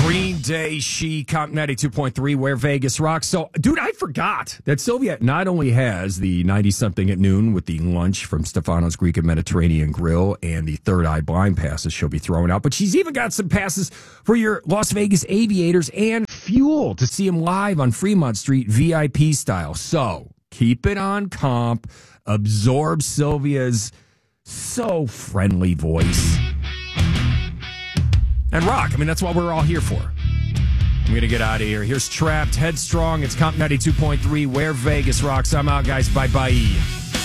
Green Day, She, Comp 92.3, Where Vegas Rocks. So, dude, I forgot that Sylvia not only has the 90-something at noon with the lunch from Stefano's Greek and Mediterranean Grill and the Third Eye Blind passes she'll be throwing out, but she's even got some passes for your Las Vegas Aviators and fuel to see them live on Fremont Street, VIP style. So, keep it on Comp. Absorb Sylvia's so friendly voice. And rock. I mean, that's what we're all here for. I'm going to get out of here. Here's Trapped, Headstrong. It's Comp 92.3, Where Vegas Rocks. I'm out, guys. Bye-bye.